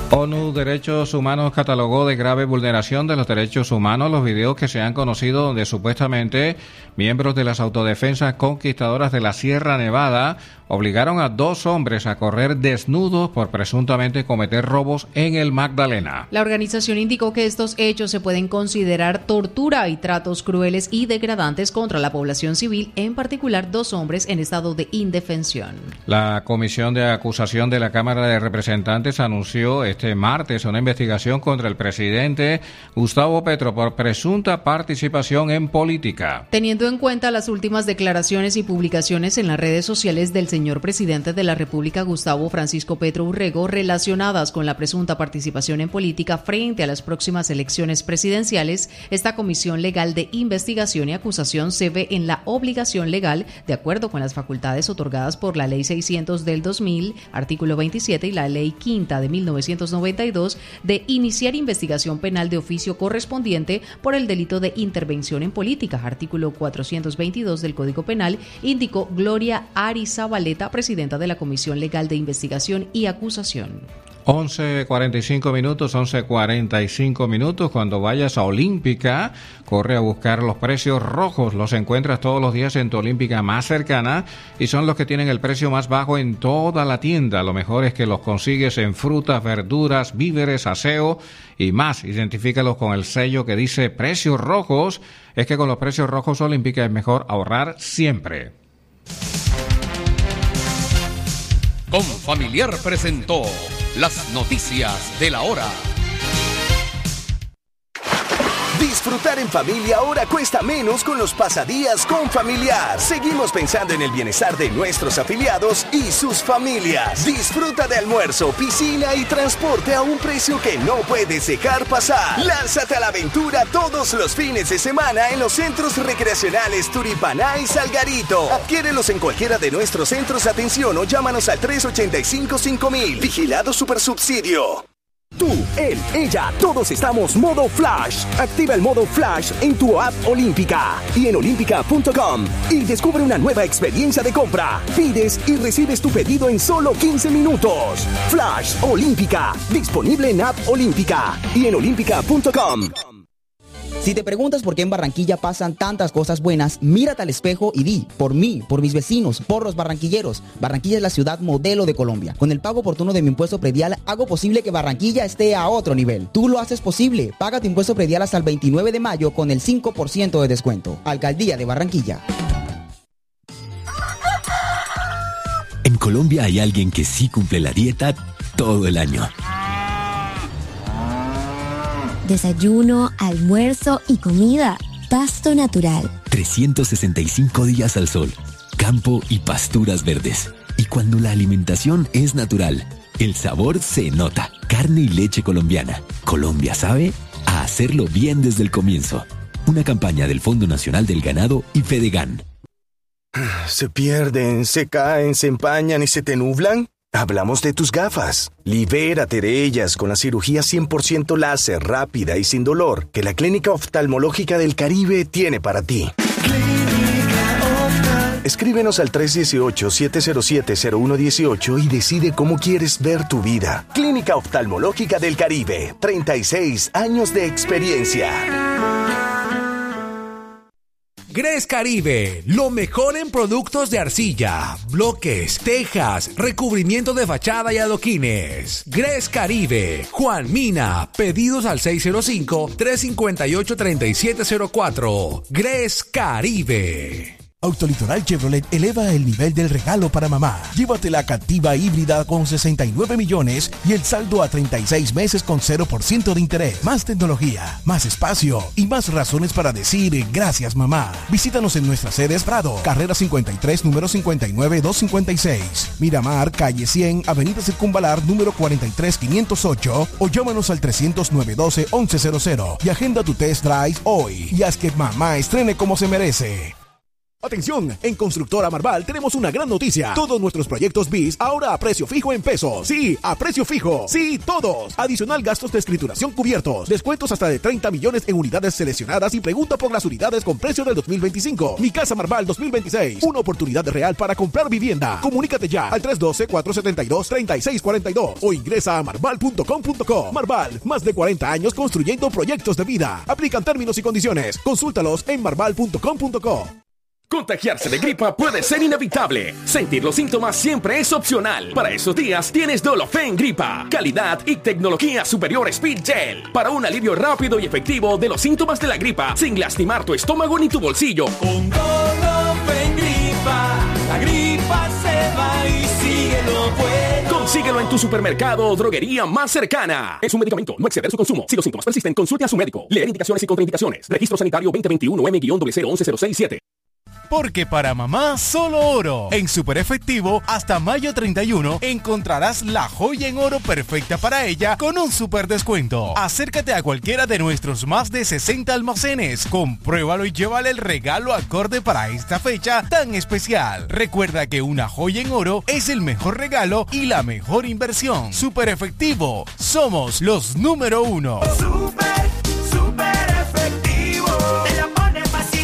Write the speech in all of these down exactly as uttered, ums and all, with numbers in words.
ONU Derechos Humanos catalogó de grave vulneración de los derechos humanos los videos que se han conocido donde supuestamente miembros de las autodefensas conquistadoras de la Sierra Nevada obligaron a dos hombres a correr desnudos por presuntamente cometer robos en el Magdalena. La organización indicó que estos hechos se pueden considerar tortura y tratos crueles y degradantes contra la población civil, en particular dos hombres en estado de indefensión. La Comisión de Acusación de la Cámara de Representantes anunció este martes una investigación contra el presidente Gustavo Petro por presunta participación en política. Teniendo en cuenta las últimas declaraciones y publicaciones en las redes sociales del señor presidente de la República, Gustavo Francisco Petro Urrego, relacionadas con la presunta participación en política frente a las próximas elecciones presidenciales, esta Comisión Legal de Investigación y Acusación se ve en la obligación legal, de acuerdo con las facultades otorgadas por la Ley seiscientos del dos mil, artículo veintisiete, y la Ley Quinta de mil novecientos noventa y dos, de iniciar investigación penal de oficio correspondiente por el delito de intervención en política, artículo cuatrocientos veintidós del Código Penal, indicó Gloria Arizabaleta, presidenta de la Comisión Legal de Investigación y Acusación. once cuarenta y cinco minutos, once cuarenta y cinco minutos. Cuando vayas a Olímpica, corre a buscar los precios rojos. Los encuentras todos los días en tu Olímpica más cercana y son los que tienen el precio más bajo en toda la tienda. Lo mejor es que los consigues en frutas, verduras, víveres, aseo y más. Identifícalos con el sello que dice precios rojos. Es que con los precios rojos Olímpica es mejor ahorrar siempre. Confamiliar presentó las noticias de la hora. Disfrutar en familia ahora cuesta menos con los pasadías Confamiliar. Seguimos pensando en el bienestar de nuestros afiliados y sus familias. Disfruta de almuerzo, piscina y transporte a un precio que no puedes dejar pasar. Lánzate a la aventura todos los fines de semana en los centros recreacionales Turipaná y Salgarito. Adquiérelos en cualquiera de nuestros centros de atención o llámanos al tres ochenta y cinco cinco mil. Vigilado Supersubsidio. Tú, él, ella, todos estamos modo Flash. Activa el modo Flash en tu app Olímpica y en olímpica punto com y descubre una nueva experiencia de compra. Pides y recibes tu pedido en solo quince minutos. Flash Olímpica, disponible en app Olímpica y en olímpica punto com. Si te preguntas por qué en Barranquilla pasan tantas cosas buenas, mírate al espejo y di, por mí, por mis vecinos, por los barranquilleros. Barranquilla es la ciudad modelo de Colombia. Con el pago oportuno de mi impuesto predial, hago posible que Barranquilla esté a otro nivel. Tú lo haces posible. Paga tu impuesto predial hasta el veintinueve de mayo con el cinco por ciento de descuento. Alcaldía de Barranquilla. En Colombia hay alguien que sí cumple la dieta todo el año. Desayuno, almuerzo y comida. Pasto natural. trescientos sesenta y cinco días al sol, campo y pasturas verdes. Y cuando la alimentación es natural, el sabor se nota. Carne y leche colombiana. Colombia sabe a hacerlo bien desde el comienzo. Una campaña del Fondo Nacional del Ganado y Fedegan. ¿Se pierden, se caen, se empañan y se te nublan? Hablamos de tus gafas. Libérate de ellas con la cirugía cien por ciento láser, rápida y sin dolor que la Clínica Oftalmológica del Caribe tiene para ti. Escríbenos al tres uno ocho, siete cero siete, cero uno uno ocho y decide cómo quieres ver tu vida. Clínica Oftalmológica del Caribe, treinta y seis años de experiencia. Gres Caribe, lo mejor en productos de arcilla, bloques, tejas, recubrimiento de fachada y adoquines. Gres Caribe, Juan Mina, pedidos al seis cero cinco, tres cinco ocho, tres siete cero cuatro. Gres Caribe. Autolitoral Chevrolet eleva el nivel del regalo para mamá. Llévate la Captiva híbrida con sesenta y nueve millones y el saldo a treinta y seis meses con cero por ciento de interés. Más tecnología, más espacio y más razones para decir gracias mamá. Visítanos en nuestras sedes Prado, Carrera cincuenta y tres, número cincuenta y nueve, doscientos cincuenta y seis. Miramar, calle cien, Avenida Circunvalar, número cuarenta y tres, quinientos ocho o llámanos al trescientos nueve, doce, once cero cero y agenda tu test drive hoy y haz que mamá estrene como se merece. Atención, en Constructora Marval tenemos una gran noticia. Todos nuestros proyectos B I S ahora a precio fijo en pesos. Sí, a precio fijo. Sí, todos. Adicional gastos de escrituración cubiertos. Descuentos hasta de treinta millones en unidades seleccionadas y pregunta por las unidades con precio del dos mil veinticinco. Mi Casa Marval dos mil veintiséis. Una oportunidad real para comprar vivienda. Comunícate ya al tres uno dos, cuatro siete dos, tres seis cuatro dos o ingresa a marval punto com punto co. Marval, más de cuarenta años construyendo proyectos de vida. Aplican términos y condiciones. Consúltalos en marval punto com punto co. Contagiarse de gripa puede ser inevitable. Sentir los síntomas siempre es opcional. Para esos días tienes Dolofen Gripa. Calidad y tecnología superior Speed Gel. Para un alivio rápido y efectivo de los síntomas de la gripa sin lastimar tu estómago ni tu bolsillo. Con Dolofen Gripa, la gripa se va y sigue lo bueno. Consíguelo en tu supermercado o droguería más cercana. Es un medicamento, no exceder su consumo. Si los síntomas persisten, consulte a su médico. Leer indicaciones y contraindicaciones. Registro sanitario veinte veintiuno M cero cero once cero seis siete. Porque para mamá solo oro. En Super Efectivo, hasta mayo treinta y uno encontrarás la joya en oro perfecta para ella con un super descuento. Acércate a cualquiera de nuestros más de sesenta almacenes, compruébalo y llévale el regalo acorde para esta fecha tan especial. Recuerda que una joya en oro es el mejor regalo y la mejor inversión. Super Efectivo, somos los número uno. Super, super efectivo. Te la pone fácil.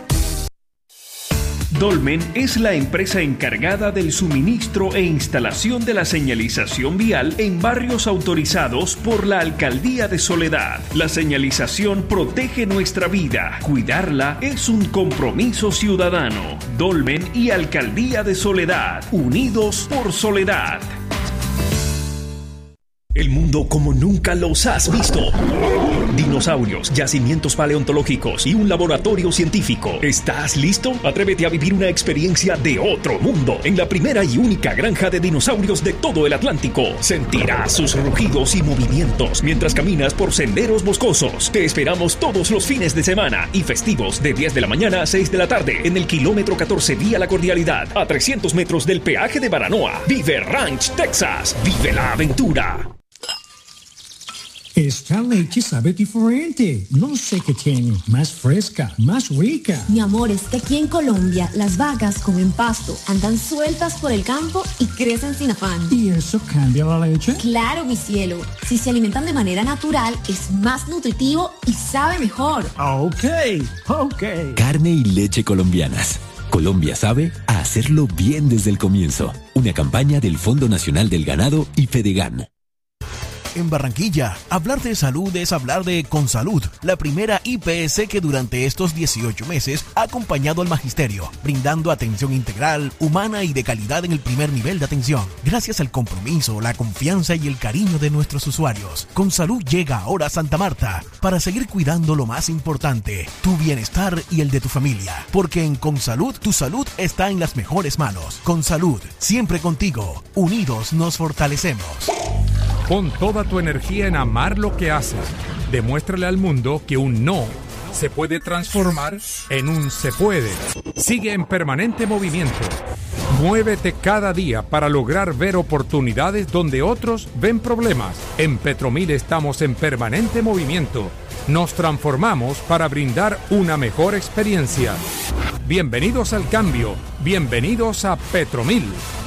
Dolmen es la empresa encargada del suministro e instalación de la señalización vial en barrios autorizados por la Alcaldía de Soledad. La señalización protege nuestra vida. Cuidarla es un compromiso ciudadano. Dolmen y Alcaldía de Soledad, unidos por Soledad. El mundo como nunca los has visto. Dinosaurios, yacimientos paleontológicos y un laboratorio científico. ¿Estás listo? Atrévete a vivir una experiencia de otro mundo en la primera y única granja de dinosaurios de todo el Atlántico. Sentirás sus rugidos y movimientos mientras caminas por senderos boscosos. Te esperamos todos los fines de semana y festivos de diez de la mañana a seis de la tarde en el kilómetro catorce vía La Cordialidad, a trescientos metros del peaje de Baranoa. Vive Ranch, Texas. Vive la aventura. Esta leche sabe diferente. No sé qué tiene. Más fresca, más rica. Mi amor, es que aquí en Colombia las vacas comen pasto, andan sueltas por el campo y crecen sin afán. ¿Y eso cambia la leche? Claro, mi cielo. Si se alimentan de manera natural, es más nutritivo y sabe mejor. Ok, ok. Carne y leche colombianas. Colombia sabe a hacerlo bien desde el comienzo. Una campaña del Fondo Nacional del Ganado y Fedegan. En Barranquilla, hablar de salud es hablar de Consalud, la primera I P S que durante estos dieciocho meses ha acompañado al magisterio, brindando atención integral, humana y de calidad en el primer nivel de atención. Gracias al compromiso, la confianza y el cariño de nuestros usuarios, Consalud llega ahora a Santa Marta para seguir cuidando lo más importante, tu bienestar y el de tu familia. Porque en Consalud, tu salud está en las mejores manos. Consalud, siempre contigo. Unidos nos fortalecemos. Pon toda tu energía en amar lo que haces. Demuéstrale al mundo que un no se puede transformar en un se puede. Sigue en permanente movimiento. Muévete cada día para lograr ver oportunidades donde otros ven problemas. En Petromil estamos en permanente movimiento. Nos transformamos para brindar una mejor experiencia. Bienvenidos al cambio. Bienvenidos a Petromil.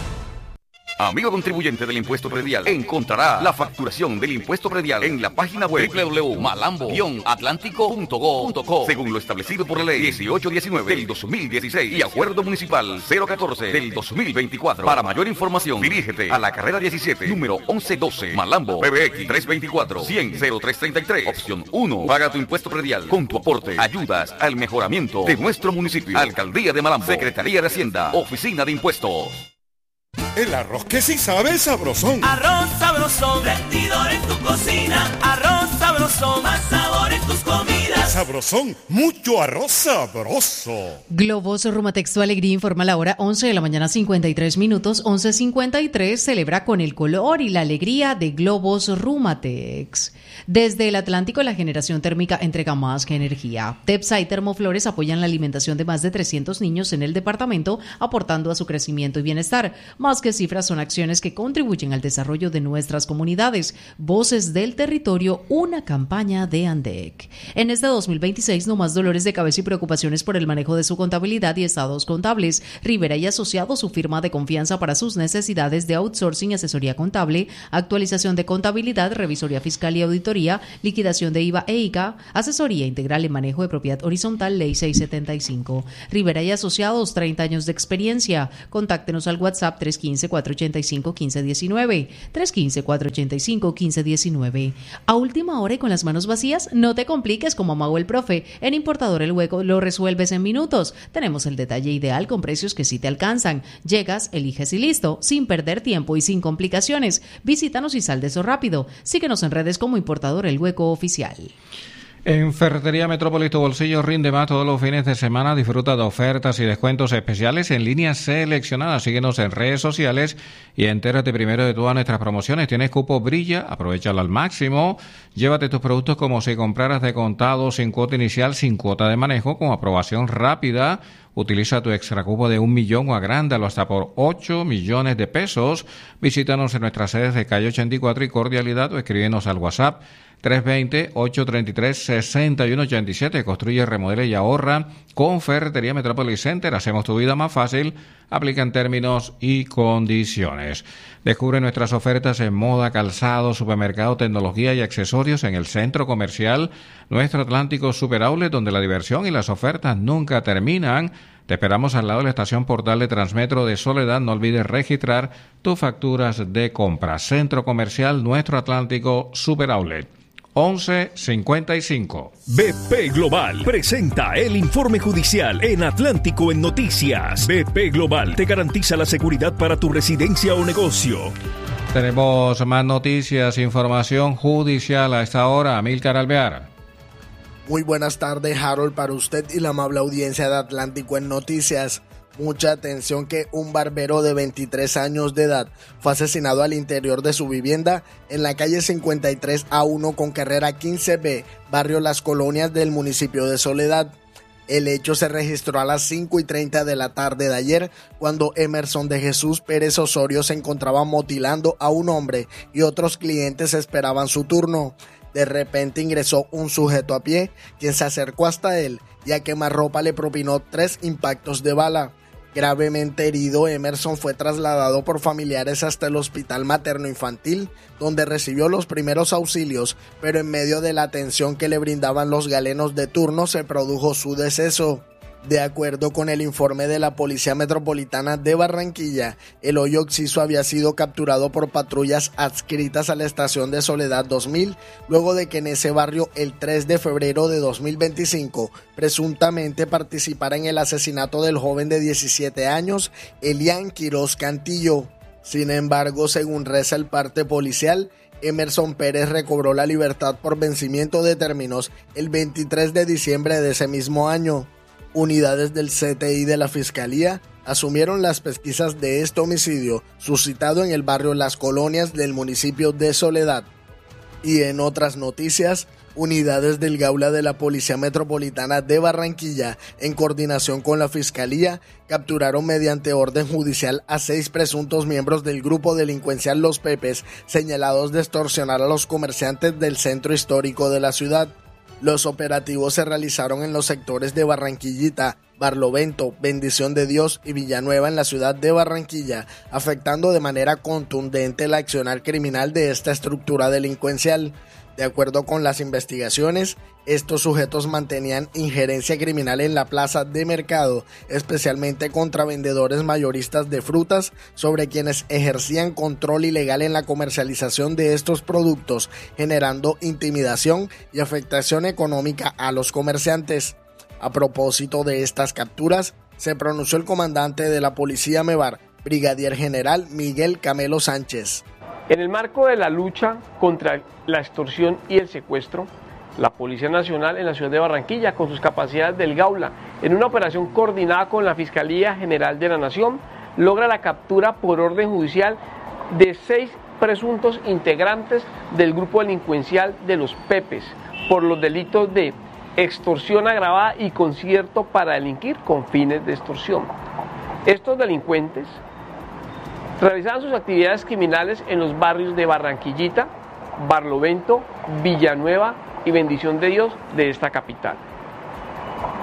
Amigo contribuyente del impuesto predial, encontrará la facturación del impuesto predial en la página web doble u doble u doble u punto malambo guion atlántico punto go punto co, según lo establecido por la ley dieciocho diecinueve del dos mil dieciséis y acuerdo municipal cero catorce del dos mil veinticuatro. Para mayor información, dirígete a la carrera diecisiete, número once doce, Malambo, P B X tres veinticuatro, cien, cero tres treinta y tres, opción uno. Paga tu impuesto predial. Con tu aporte ayudas al mejoramiento de nuestro municipio. Alcaldía de Malambo, Secretaría de Hacienda, Oficina de Impuestos. El arroz que sí sabe sabrosón. Arroz sabrosón, rendidor en tu cocina. Arroz sabrosón, más sabor en tus comidas. Sabrosón, mucho arroz sabroso. Globos Rumatex, tu alegría, informa la hora once de la mañana cincuenta y tres minutos. once cincuenta y tres celebra con el color y la alegría de Globos Rumatex. Desde el Atlántico, la generación térmica entrega más que energía. Tepsa y Termoflores apoyan la alimentación de más de trescientos niños en el departamento, aportando a su crecimiento y bienestar. Más que cifras, son acciones que contribuyen al desarrollo de nuestras comunidades. Voces del Territorio, una campaña de ANDEC. En este dos mil mil veintiséis, no más dolores de cabeza y preocupaciones por el manejo de su contabilidad y estados contables. Rivera y Asociados, su firma de confianza para sus necesidades de outsourcing, asesoría contable, actualización de contabilidad, revisoría fiscal y auditoría, liquidación de I V A e I C A, asesoría integral en manejo de propiedad horizontal, ley seiscientos setenta y cinco. Rivera y Asociados, treinta años de experiencia. Contáctenos al WhatsApp tres uno cinco, cuatro ocho cinco, uno cinco uno nueve, tres uno cinco, cuatro ocho cinco, uno cinco uno nueve. A última hora y con las manos vacías, no te compliques como Mago el Profe. En Importador El Hueco lo resuelves en minutos. Tenemos el detalle ideal con precios que sí te alcanzan. Llegas, eliges y listo, sin perder tiempo y sin complicaciones. Visítanos y sal de eso rápido. Síguenos en redes como Importador El Hueco Oficial. En Ferretería Metrópolis tu bolsillo rinde más todos los fines de semana. Disfruta de ofertas y descuentos especiales en líneas seleccionadas. Síguenos en redes sociales y entérate primero de todas nuestras promociones. Tienes cupo Brilla, aprovéchalo al máximo. Llévate tus productos como si compraras de contado, sin cuota inicial, sin cuota de manejo, con aprobación rápida. Utiliza tu extra cupo de un millón o agrándalo hasta por ocho millones de pesos. Visítanos en nuestras sedes de calle ochenta y cuatro y Cordialidad o escríbenos al WhatsApp tres dos cero, ocho tres tres, seis uno ocho siete. Construye, remodela y ahorra con Ferretería Metropolis Center. Hacemos tu vida más fácil. Aplican términos y condiciones. Descubre nuestras ofertas en moda, calzado, supermercado, tecnología y accesorios en el Centro Comercial Nuestro Atlántico Super Outlet, donde la diversión y las ofertas nunca terminan. Te esperamos al lado de la estación Portal de Transmetro de Soledad. No olvides registrar tus facturas de compra. Centro Comercial Nuestro Atlántico Super Outlet. once cincuenta y cinco. B P Global presenta el informe judicial en Atlántico en Noticias. B P Global te garantiza la seguridad para tu residencia o negocio. Tenemos más noticias, información judicial a esta hora. Amílcar Alvear. Muy buenas tardes, Harold, para usted y la amable audiencia de Atlántico en Noticias. Mucha atención que un barbero de veintitrés años de edad fue asesinado al interior de su vivienda en la calle cincuenta y tres A uno con carrera quince B, barrio Las Colonias del municipio de Soledad. El hecho se registró a las cinco y treinta de la tarde de ayer, cuando Emerson de Jesús Pérez Osorio se encontraba motilando a un hombre y otros clientes esperaban su turno. De repente ingresó un sujeto a pie, quien se acercó hasta él y a quemarropa le propinó tres impactos de bala. Gravemente herido, Emerson fue trasladado por familiares hasta el Hospital Materno Infantil, donde recibió los primeros auxilios, pero en medio de la atención que le brindaban los galenos de turno se produjo su deceso. De acuerdo con el informe de la Policía Metropolitana de Barranquilla, el hoyo occiso había sido capturado por patrullas adscritas a la estación de Soledad dos mil, luego de que en ese barrio el tres de febrero de dos mil veinticinco presuntamente participara en el asesinato del joven de diecisiete años, Elian Quiroz Cantillo. Sin embargo, según reza el parte policial, Emerson Pérez recobró la libertad por vencimiento de términos el veintitrés de diciembre de ese mismo año. Unidades del C T I de la Fiscalía asumieron las pesquisas de este homicidio suscitado en el barrio Las Colonias del municipio de Soledad. Y en otras noticias, unidades del Gaula de la Policía Metropolitana de Barranquilla, en coordinación con la Fiscalía, capturaron mediante orden judicial a seis presuntos miembros del grupo delincuencial Los Pepes, señalados de extorsionar a los comerciantes del centro histórico de la ciudad. Los operativos se realizaron en los sectores de Barranquillita, Barlovento, Bendición de Dios y Villanueva en la ciudad de Barranquilla, afectando de manera contundente el accionar criminal de esta estructura delincuencial. De acuerdo con las investigaciones, estos sujetos mantenían injerencia criminal en la plaza de mercado, especialmente contra vendedores mayoristas de frutas, sobre quienes ejercían control ilegal en la comercialización de estos productos, generando intimidación y afectación económica a los comerciantes. A propósito de estas capturas, se pronunció el comandante de la Policía Mevar, Brigadier General Miguel Camelo Sánchez. En el marco de la lucha contra la extorsión y el secuestro, la Policía Nacional en la ciudad de Barranquilla, con sus capacidades del Gaula, en una operación coordinada con la Fiscalía General de la Nación, logra la captura por orden judicial de seis presuntos integrantes del grupo delincuencial de Los Pepes, por los delitos de extorsión agravada y concierto para delinquir con fines de extorsión. Estos delincuentes realizaban sus actividades criminales en los barrios de Barranquillita, Barlovento, Villanueva y Bendición de Dios de esta capital.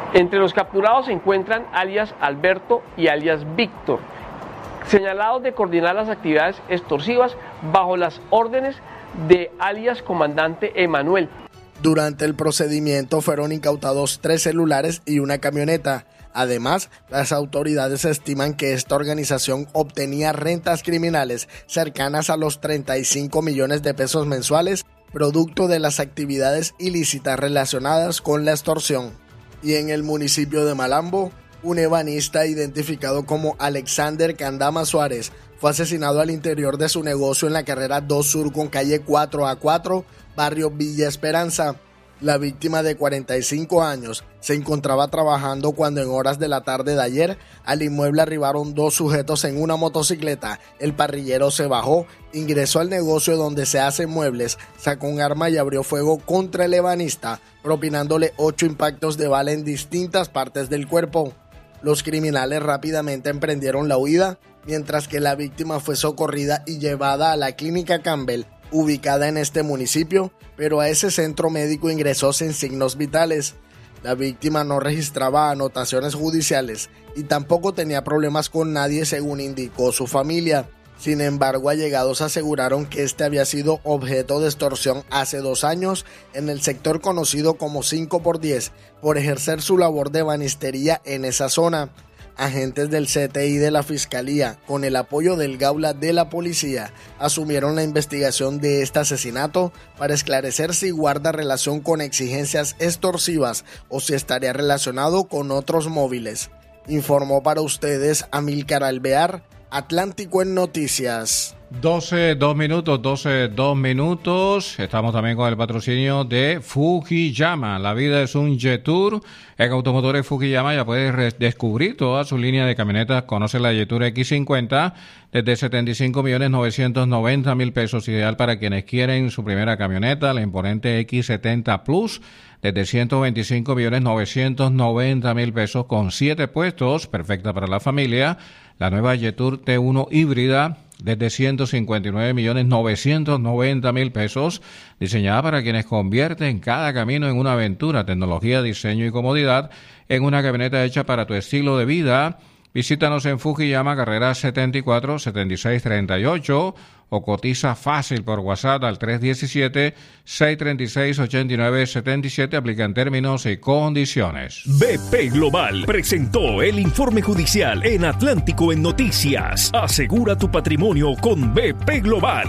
Entre los capturados se encuentran alias Alberto y alias Víctor, señalados de coordinar las actividades extorsivas bajo las órdenes de alias comandante Emanuel. Durante el procedimiento fueron incautados tres celulares y una camioneta. Además, las autoridades estiman que esta organización obtenía rentas criminales cercanas a los treinta y cinco millones de pesos mensuales, producto de las actividades ilícitas relacionadas con la extorsión. Y en el municipio de Malambo, un ebanista identificado como Alexander Candama Suárez fue asesinado al interior de su negocio en la carrera dos Sur con calle cuatro a cuatro, barrio Villa Esperanza. La víctima, de cuarenta y cinco años, se encontraba trabajando cuando en horas de la tarde de ayer al inmueble arribaron dos sujetos en una motocicleta. El parrillero se bajó, ingresó al negocio donde se hacen muebles, sacó un arma y abrió fuego contra el ebanista, propinándole ocho impactos de bala en distintas partes del cuerpo. Los criminales rápidamente emprendieron la huida, mientras que la víctima fue socorrida y llevada a la clínica Campbell, ubicada en este municipio, pero a ese centro médico ingresó sin signos vitales. La víctima no registraba anotaciones judiciales y tampoco tenía problemas con nadie, según indicó su familia. Sin embargo, allegados aseguraron que este había sido objeto de extorsión hace dos años en el sector conocido como cinco por diez por ejercer su labor de ebanistería en esa zona. Agentes del C T I de la Fiscalía, con el apoyo del Gaula de la Policía, asumieron la investigación de este asesinato para esclarecer si guarda relación con exigencias extorsivas o si estaría relacionado con otros móviles. Informó para ustedes Amílcar Alvear, Atlántico en Noticias. doce, dos minutos, doce, dos minutos. Estamos también con el patrocinio de Fujiyama. La vida es un Jetour. En Automotores Fujiyama ya puedes descubrir toda su línea de camionetas. Conoce la Jetour equis cincuenta desde setenta y cinco millones novecientos noventa mil pesos. Ideal para quienes quieren su primera camioneta. La imponente equis setenta Plus desde ciento veinticinco millones novecientos noventa mil pesos con siete puestos. Perfecta para la familia. La nueva Jetour T uno híbrida desde ciento cincuenta y nueve millones novecientos noventa mil pesos, diseñada para quienes convierten cada camino en una aventura, tecnología, diseño y comodidad en una camioneta hecha para tu estilo de vida. Visítanos en Fujiyama, carrera setenta y cuatro, setenta y seis treinta y ocho, o cotiza fácil por WhatsApp al tres uno siete, seis tres seis, ocho nueve siete siete. Aplican términos y condiciones. B P Global presentó el informe judicial en Atlántico en Noticias. Asegura tu patrimonio con B P Global.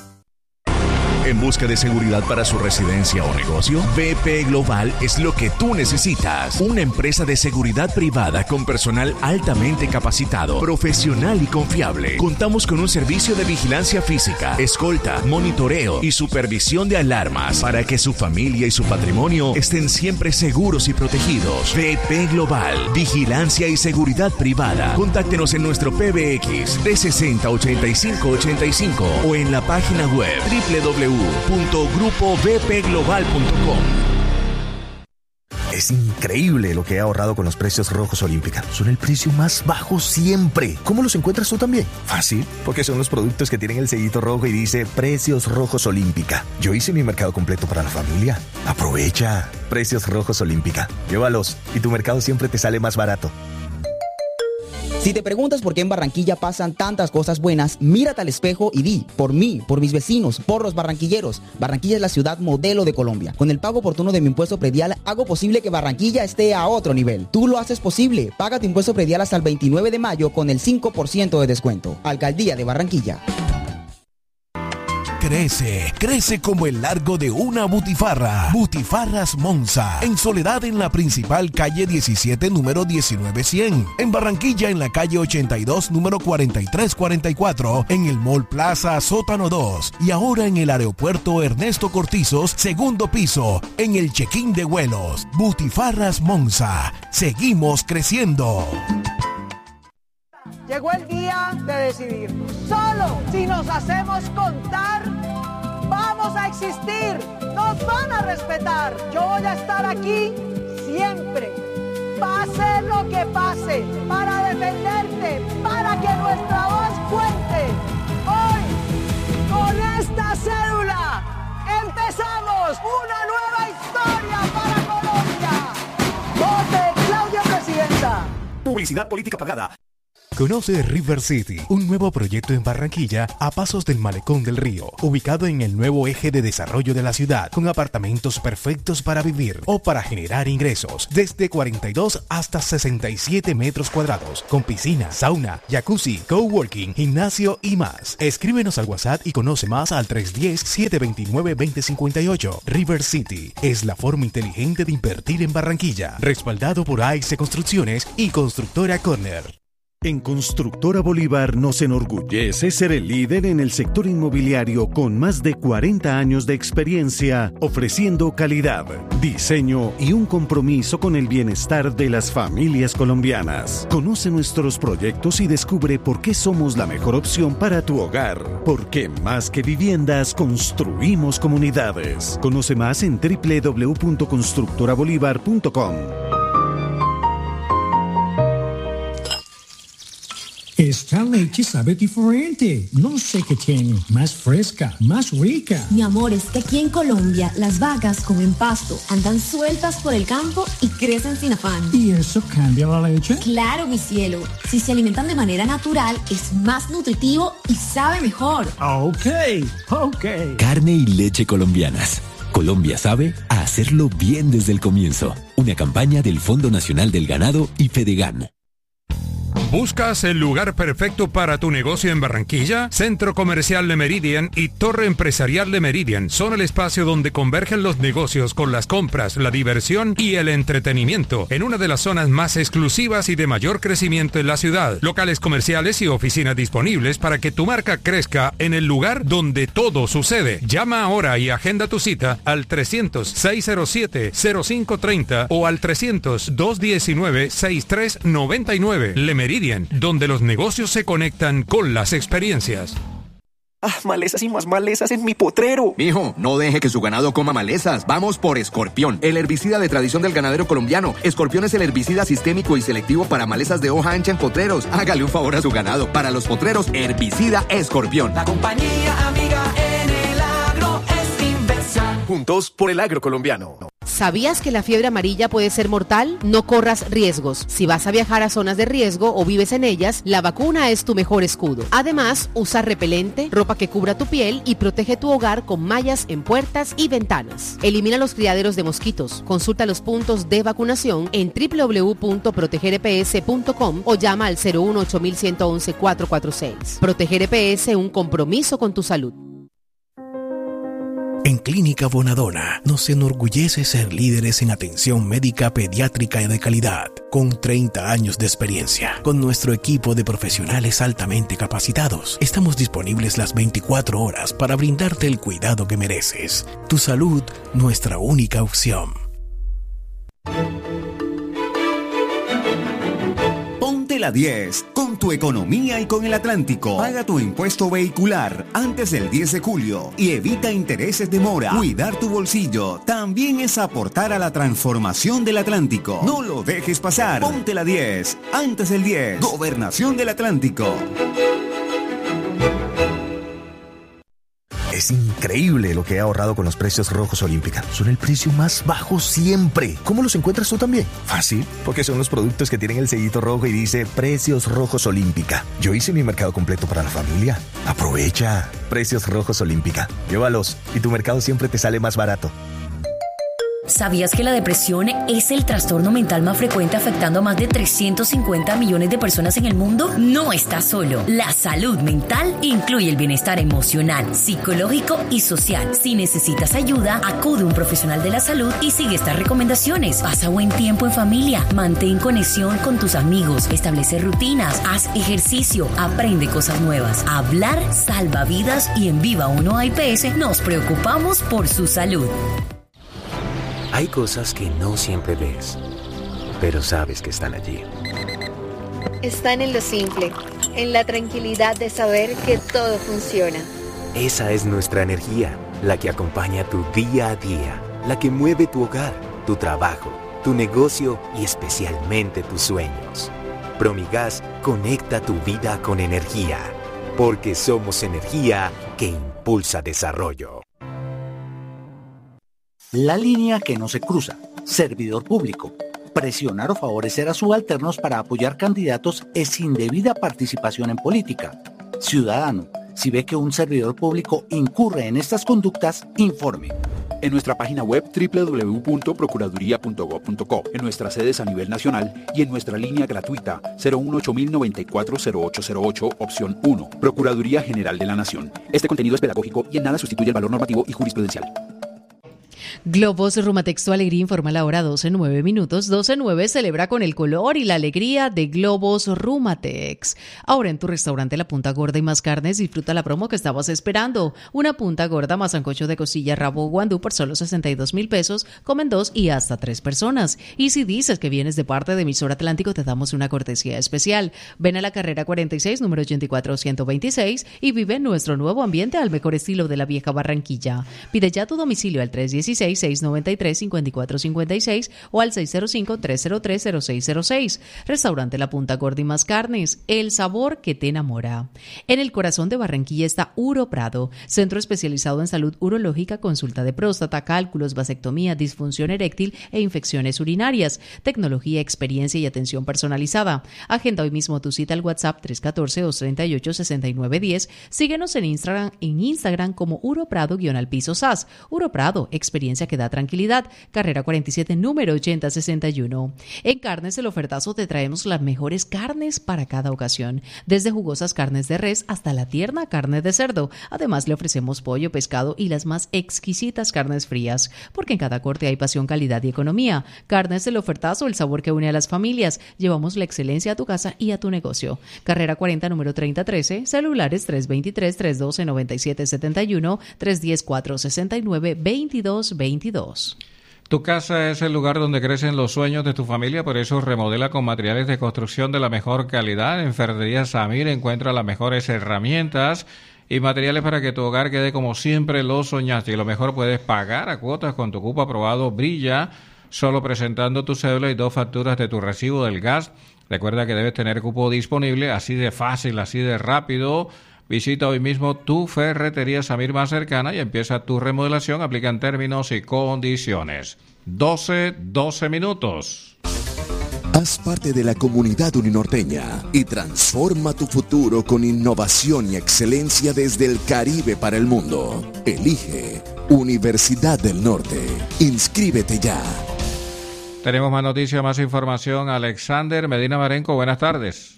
¿En busca de seguridad para su residencia o negocio? B P Global es lo que tú necesitas. Una empresa de seguridad privada con personal altamente capacitado, profesional y confiable. Contamos con un servicio de vigilancia física, escolta, monitoreo y supervisión de alarmas para que su familia y su patrimonio estén siempre seguros y protegidos. B P Global, vigilancia y seguridad privada. Contáctenos en nuestro P B X trescientos sesenta, ochenta y cinco ochenta y cinco o en la página web doble u doble u doble u punto grupo b p global punto com. Es increíble lo que he ahorrado con los precios rojos Olímpica. Son el precio más bajo siempre. ¿Cómo los encuentras tú también? Fácil, porque son los productos que tienen el sellito rojo y dice Precios Rojos Olímpica. Yo hice mi mercado completo para la familia. Aprovecha. Precios Rojos Olímpica. Llévalos y tu mercado siempre te sale más barato. Si te preguntas por qué en Barranquilla pasan tantas cosas buenas, mírate al espejo y di, por mí, por mis vecinos, por los barranquilleros. Barranquilla es la ciudad modelo de Colombia. Con el pago oportuno de mi impuesto predial, hago posible que Barranquilla esté a otro nivel. Tú lo haces posible. Paga tu impuesto predial hasta el veintinueve de mayo con el cinco por ciento de descuento. Alcaldía de Barranquilla. Crece, crece como el largo de una butifarra. Butifarras Monza. En Soledad, en la principal calle diecisiete, número diecinueve cien. En Barranquilla, en la calle ochenta y dos, número cuarenta y tres cuarenta y cuatro. En el Mall Plaza, sótano dos. Y ahora en el aeropuerto Ernesto Cortizos, segundo piso. En el check-in de vuelos. Butifarras Monza. Seguimos creciendo. Llegó el día de decidir. Solo si nos hacemos contar, vamos a existir. Nos van a respetar. Yo voy a estar aquí siempre. Pase lo que pase, para defenderte, para que nuestra voz cuente. Hoy, con esta cédula, empezamos una nueva historia para Colombia. Vote Publicidad política pagada. Conoce River City, un nuevo proyecto en Barranquilla a pasos del Malecón del Río, ubicado en el nuevo eje de desarrollo de la ciudad, con apartamentos perfectos para vivir o para generar ingresos, desde cuarenta y dos hasta sesenta y siete metros cuadrados, con piscina, sauna, jacuzzi, coworking, gimnasio y más. Escríbenos al WhatsApp y conoce más al tres uno cero, siete dos nueve, dos cero cinco ocho. River City es la forma inteligente de invertir en Barranquilla, respaldado por A I C Construcciones y Constructora Corner. En Constructora Bolívar nos enorgullece ser el líder en el sector inmobiliario con más de cuarenta años de experiencia, ofreciendo calidad, diseño y un compromiso con el bienestar de las familias colombianas. Conoce nuestros proyectos y descubre por qué somos la mejor opción para tu hogar. Porque más que viviendas, construimos comunidades. Conoce más en doble u doble u doble u punto constructora bolívar punto com. Esta leche sabe diferente. No sé qué tiene. Más fresca, más rica. Mi amor, es que aquí en Colombia las vacas comen pasto, andan sueltas por el campo y crecen sin afán. ¿Y eso cambia la leche? Claro, mi cielo. Si se alimentan de manera natural, es más nutritivo y sabe mejor. Ok, ok. Carne y leche colombianas. Colombia sabe a hacerlo bien desde el comienzo. Una campaña del Fondo Nacional del Ganado y Fedegan. ¿Buscas el lugar perfecto para tu negocio en Barranquilla? Centro Comercial Le Meridian y Torre Empresarial Le Meridian son el espacio donde convergen los negocios con las compras, la diversión y el entretenimiento en una de las zonas más exclusivas y de mayor crecimiento en la ciudad. Locales comerciales y oficinas disponibles para que tu marca crezca en el lugar donde todo sucede. Llama ahora y agenda tu cita al trescientos, seiscientos siete, cero cinco treinta o al trescientos, doscientos diecinueve, sesenta y tres noventa y nueve. Le Meridian, donde los negocios se conectan con las experiencias. Ah, malezas y más malezas en mi potrero. Mijo, no deje que su ganado coma malezas. Vamos por Escorpión, el herbicida de tradición del ganadero colombiano. Escorpión es el herbicida sistémico y selectivo para malezas de hoja ancha en potreros. Hágale un favor a su ganado. Para los potreros, herbicida Escorpión. La compañía amiga en el agro es Inversa. Juntos por el agro colombiano. ¿Sabías que la fiebre amarilla puede ser mortal? No corras riesgos. Si vas a viajar a zonas de riesgo o vives en ellas, la vacuna es tu mejor escudo. Además, usa repelente, ropa que cubra tu piel y protege tu hogar con mallas en puertas y ventanas. Elimina los criaderos de mosquitos. Consulta los puntos de vacunación en doble u doble u doble u punto proteger e pe ese punto com o llama al cero uno, ocho uno uno uno, cuatro cuatro seis. Proteger E P S, un compromiso con tu salud. En Clínica Bonadona nos enorgullece ser líderes en atención médica pediátrica y de calidad, con treinta años de experiencia. Con nuestro equipo de profesionales altamente capacitados, estamos disponibles las veinticuatro horas para brindarte el cuidado que mereces. Tu salud, nuestra única opción. Ponte la diez con tu economía y con el Atlántico. Paga tu impuesto vehicular antes del diez de julio y evita intereses de mora. Cuidar tu bolsillo también es aportar a la transformación del Atlántico. No lo dejes pasar. Ponte la diez antes del diez. Gobernación del Atlántico. Es increíble lo que he ahorrado con los precios rojos Olímpica. Son el precio más bajo siempre. ¿Cómo los encuentras tú también? Fácil, porque son los productos que tienen el sellito rojo y dice Precios Rojos Olímpica. Yo hice mi mercado completo para la familia. Aprovecha. Precios Rojos Olímpica. Llévalos y tu mercado siempre te sale más barato. ¿Sabías que la depresión es el trastorno mental más frecuente afectando a más de trescientos cincuenta millones de personas en el mundo? No estás solo. La salud mental incluye el bienestar emocional, psicológico y social. Si necesitas ayuda, acude a un profesional de la salud y sigue estas recomendaciones. Pasa buen tiempo en familia, mantén conexión con tus amigos, establece rutinas, haz ejercicio, aprende cosas nuevas. Hablar salva vidas y en Viva uno A I P S nos preocupamos por su salud. Hay cosas que no siempre ves, pero sabes que están allí. Están en lo simple, en la tranquilidad de saber que todo funciona. Esa es nuestra energía, la que acompaña tu día a día, la que mueve tu hogar, tu trabajo, tu negocio y especialmente tus sueños. Promigas conecta tu vida con energía, porque somos energía que impulsa desarrollo. La línea que no se cruza. Servidor público. Presionar o favorecer a subalternos para apoyar candidatos es indebida participación en política. Ciudadano, si ve que un servidor público incurre en estas conductas, informe. En nuestra página web doble u doble u doble u punto procuraduría punto gob punto co, en nuestras sedes a nivel nacional y en nuestra línea gratuita cero uno ocho mil noventa y cuatro cero ocho cero ocho, opción uno. Procuraduría General de la Nación. Este contenido es pedagógico y en nada sustituye el valor normativo y jurisprudencial. Globos Rumatex, tu alegría, informa la hora doce nueve minutos. doce nueve celebra con el color y la alegría de Globos Rumatex. Ahora en tu restaurante La Punta Gorda y Más Carnes, disfruta la promo que estabas esperando. Una punta gorda más sancocho de costilla, rabo o guandú por solo sesenta y dos mil pesos. Comen dos y hasta tres personas. Y si dices que vienes de parte de Emisor Atlántico, te damos una cortesía especial. Ven a la carrera cuarenta y seis, número ochenta y cuatro ciento veintiséis y vive nuestro nuevo ambiente al mejor estilo de la vieja Barranquilla. Pide ya tu domicilio al tres uno seis, seis nueve tres, cinco cuatro cinco seis o al seis cero cinco, tres cero tres, cero seis cero seis. Restaurante La Punta Gorda y Más Carnes, el sabor que te enamora. En el corazón de Barranquilla está Uro Prado, centro especializado en salud urológica, consulta de próstata, cálculos, vasectomía, disfunción eréctil e infecciones urinarias, tecnología, experiencia y atención personalizada. Agenda hoy mismo tu cita al WhatsApp tres uno cuatro, dos tres ocho, seis nueve uno cero. Síguenos en Instagram, en Instagram como Uro Prado-al piso S A S. Uro Prado, experiencia que da tranquilidad. Carrera cuarenta y siete, número ochenta sesenta y uno. En Carnes El Ofertazo te traemos las mejores carnes para cada ocasión, desde jugosas carnes de res hasta la tierna carne de cerdo. Además le ofrecemos pollo, pescado y las más exquisitas carnes frías, porque en cada corte hay pasión, calidad y economía. Carnes El Ofertazo, el sabor que une a las familias. Llevamos la excelencia a tu casa y a tu negocio. Carrera cuarenta, número treinta trece. Celulares tres dos tres, tres uno dos, nueve siete siete uno, tres uno cero, cuatro seis nueve, veintidós veintidós. Tu casa es el lugar donde crecen los sueños de tu familia, por eso remodela con materiales de construcción de la mejor calidad. En Ferretería Samir encuentra las mejores herramientas y materiales para que tu hogar quede como siempre lo soñaste. Y lo mejor, puedes pagar a cuotas con tu cupo aprobado Brilla, solo presentando tu cédula y dos facturas de tu recibo del gas. Recuerda que debes tener cupo disponible, así de fácil, así de rápido. Visita hoy mismo tu ferretería Samir más cercana y empieza tu remodelación. Aplican términos y condiciones. doce, doce minutos. Haz parte de la comunidad uninorteña y transforma tu futuro con innovación y excelencia desde el Caribe para el mundo. Elige Universidad del Norte. Inscríbete ya. Tenemos más noticias, más información. Alexander Medina Marenco, buenas tardes.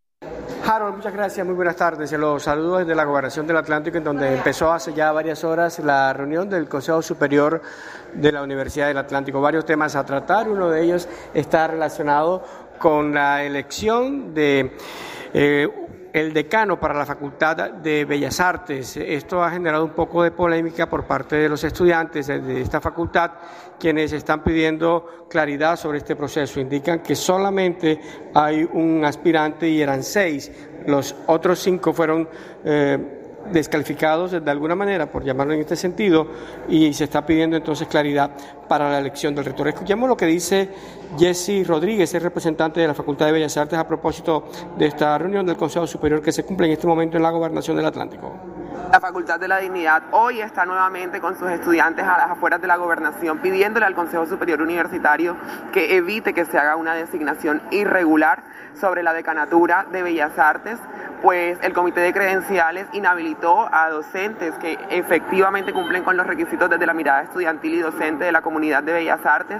Harold, muchas gracias, muy buenas tardes. Los saludos desde la Gobernación del Atlántico, en donde empezó hace ya varias horas la reunión del Consejo Superior de la Universidad del Atlántico. Varios temas a tratar, uno de ellos está relacionado con la elección de eh, el decano para la Facultad de Bellas Artes. Esto ha generado un poco de polémica por parte de los estudiantes de esta facultad, quienes están pidiendo claridad sobre este proceso. Indican que solamente hay un aspirante y eran seis. Los otros cinco fueron eh, descalificados de alguna manera, por llamarlo en este sentido, y se está pidiendo entonces claridad para la elección del rector. Escuchemos lo que dice Jesse Rodríguez, el representante de la Facultad de Bellas Artes, a propósito de esta reunión del Consejo Superior que se cumple en este momento en la Gobernación del Atlántico. La Facultad de la Dignidad hoy está nuevamente con sus estudiantes a las afueras de la Gobernación, pidiéndole al Consejo Superior Universitario que evite que se haga una designación irregular sobre la decanatura de Bellas Artes, pues el Comité de Credenciales inhabilitó a docentes que efectivamente cumplen con los requisitos desde la mirada estudiantil y docente de la comunidad de Bellas Artes,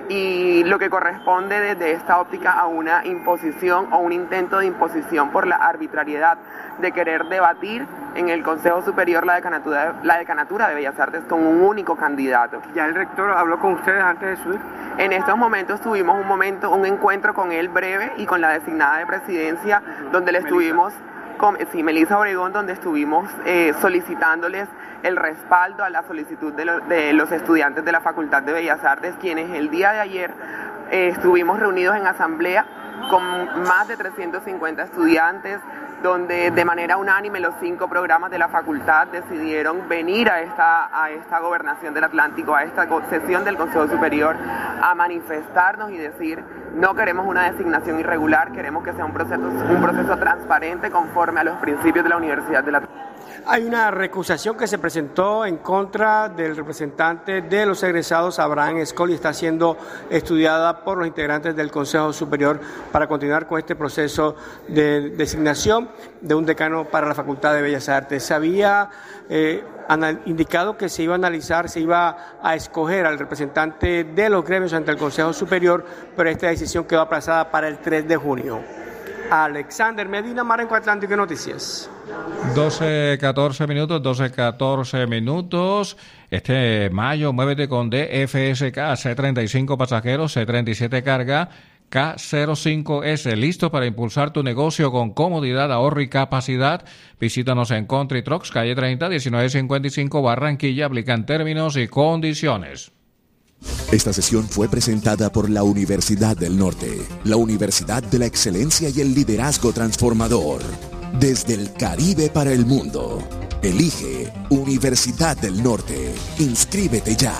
y lo que corresponde desde esta óptica a una imposición o un intento de imposición por la arbitrariedad de querer debatir en el Consejo Superior la decanatura, la decanatura de Bellas Artes con un único candidato. ¿Ya el rector habló con ustedes antes de subir? En estos momentos tuvimos un momento, un encuentro con él breve y con la designada de presidencia, uh-huh. donde le estuvimos, con, sí, Melissa Obregón, donde estuvimos eh, solicitándoles el respaldo a la solicitud de, lo, de los estudiantes de la Facultad de Bellas Artes, quienes el día de ayer eh, estuvimos reunidos en asamblea con más de trescientos cincuenta estudiantes, donde de manera unánime los cinco programas de la facultad decidieron venir a esta, a esta Gobernación del Atlántico, a esta sesión del Consejo Superior, a manifestarnos y decir: no queremos una designación irregular, queremos que sea un proceso, un proceso transparente conforme a los principios de la Universidad del Atlántico. Hay una recusación que se presentó en contra del representante de los egresados, Abraham Escol, y está siendo estudiada por los integrantes del Consejo Superior para continuar con este proceso de designación de un decano para la Facultad de Bellas Artes. Se había eh, indicado que se iba a analizar, se iba a escoger al representante de los gremios ante el Consejo Superior, pero esta decisión quedó aplazada para el tres de junio. Alexander Medina, Marenco Atlántico Noticias. doce catorce minutos, doce catorce minutos. Este mayo, muévete con D F S K, C treinta y cinco pasajeros, C treinta y siete carga, K cero cinco S, listo para impulsar tu negocio con comodidad, ahorro y capacidad. Visítanos en Country Trucks, calle treinta, diecinueve cincuenta y cinco, Barranquilla. Aplican términos y condiciones. Esta sesión fue presentada por la Universidad del Norte, la Universidad de la Excelencia y el Liderazgo Transformador. Desde el Caribe para el mundo. Elige Universidad del Norte. Inscríbete ya.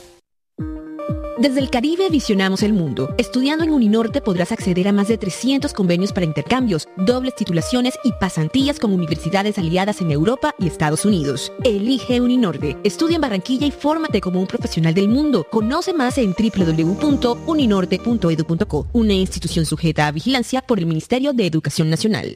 Desde el Caribe visionamos el mundo. Estudiando en Uninorte podrás acceder a más de trescientos convenios para intercambios, dobles titulaciones y pasantías con universidades aliadas en Europa y Estados Unidos. Elige Uninorte. Estudia en Barranquilla y fórmate como un profesional del mundo. Conoce más en doble u doble u doble u punto uninorte punto edu punto co, una institución sujeta a vigilancia por el Ministerio de Educación Nacional.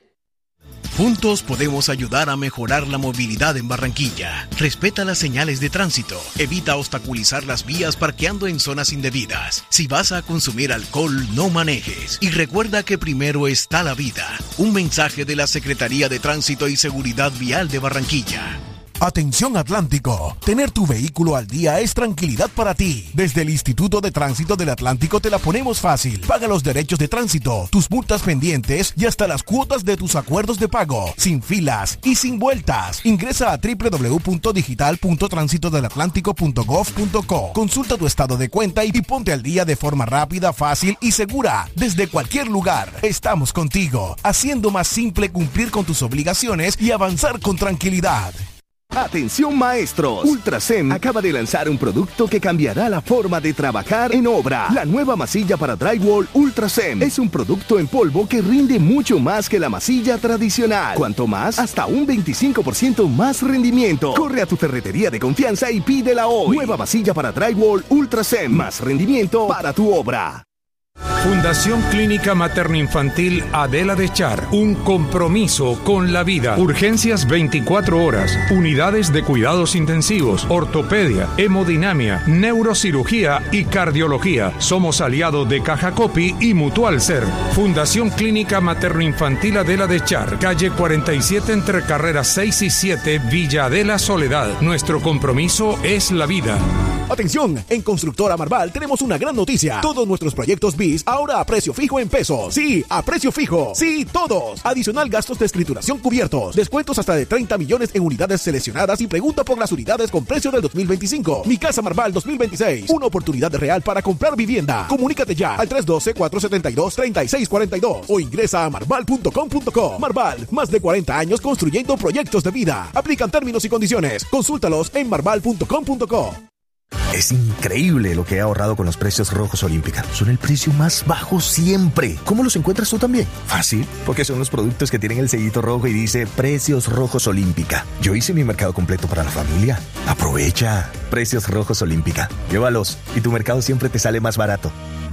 Juntos podemos ayudar a mejorar la movilidad en Barranquilla. Respeta las señales de tránsito. Evita obstaculizar las vías parqueando en zonas indebidas. Si vas a consumir alcohol, no manejes. Y recuerda que primero está la vida. Un mensaje de la Secretaría de Tránsito y Seguridad Vial de Barranquilla. Atención Atlántico, tener tu vehículo al día es tranquilidad para ti. Desde el Instituto de Tránsito del Atlántico te la ponemos fácil. Paga los derechos de tránsito, tus multas pendientes y hasta las cuotas de tus acuerdos de pago, sin filas y sin vueltas. Ingresa a doble u doble u doble u punto digital punto tránsito del atlántico punto gov punto co. Consulta tu estado de cuenta y ponte al día de forma rápida, fácil y segura. Desde cualquier lugar, estamos contigo, haciendo más simple cumplir con tus obligaciones y avanzar con tranquilidad. Atención maestros, Ultrasem acaba de lanzar un producto que cambiará la forma de trabajar en obra. La nueva masilla para drywall Ultrasem es un producto en polvo que rinde mucho más que la masilla tradicional. Cuanto más, hasta un veinticinco por ciento más rendimiento. Corre a tu ferretería de confianza y pídela hoy. Nueva masilla para drywall Ultrasem, más rendimiento para tu obra. Fundación Clínica Materno-Infantil Adela de Char, un compromiso con la vida. Urgencias veinticuatro horas, unidades de cuidados intensivos, ortopedia, hemodinamia, neurocirugía y cardiología. Somos aliados de Caja Copi y Mutual Ser. Fundación Clínica Materno-Infantil Adela de Char, calle cuarenta y siete entre carreras seis y siete, Villa Adela Soledad. Nuestro compromiso es la vida. Atención, en Constructora Marval tenemos una gran noticia. Todos nuestros proyectos B I S ahora a precio fijo en pesos. Sí, a precio fijo. Sí, todos. Adicional gastos de escrituración cubiertos. Descuentos hasta de treinta millones en unidades seleccionadas y pregunta por las unidades con precio del dos mil veinticinco. Mi Casa Marval dos mil veintiséis. Una oportunidad real para comprar vivienda. Comunícate ya al tres uno dos, cuatro siete dos, tres seis cuatro dos o ingresa a marval punto com punto co. Marval, más de cuarenta años construyendo proyectos de vida. Aplican términos y condiciones. Consúltalos en marval punto com punto co. Es increíble lo que he ahorrado con los precios rojos Olímpica. Son el precio más bajo siempre. ¿Cómo los encuentras tú también? Fácil, porque son los productos que tienen el sellito rojo y dice Precios Rojos Olímpica. Yo hice mi mercado completo para la familia. Aprovecha. Precios Rojos Olímpica. Llévalos y tu mercado siempre te sale más barato.